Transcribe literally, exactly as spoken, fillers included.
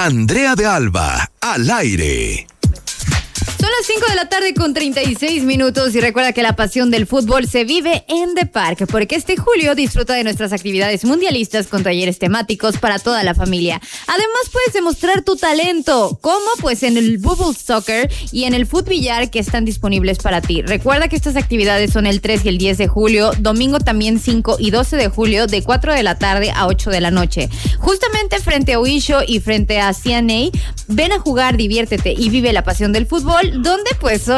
Andrea de Alba, al aire. Son las cinco de la tarde con treinta y seis minutos y recuerda que la pasión del fútbol se vive en The Park, porque este julio disfruta de nuestras actividades mundialistas con talleres temáticos para toda la familia. Además puedes demostrar tu talento, ¿cómo? Pues en el Bubble Soccer y en el Foot Billar que están disponibles para ti. Recuerda que estas actividades son el tres y el diez de julio, domingo también cinco y doce de julio de cuatro de la tarde a ocho de la noche. Justamente frente a Oisho y frente a C N A, ven a jugar, diviértete y vive la pasión del fútbol, donde pues